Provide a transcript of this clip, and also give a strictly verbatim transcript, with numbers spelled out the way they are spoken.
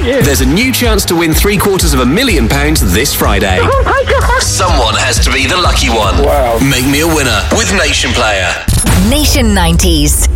thank you. There's a new chance to win three quarters of a million pounds this Friday. Oh my God. Someone has to be the lucky one. Wow. Make me a winner with Nation Player. Nation nineties.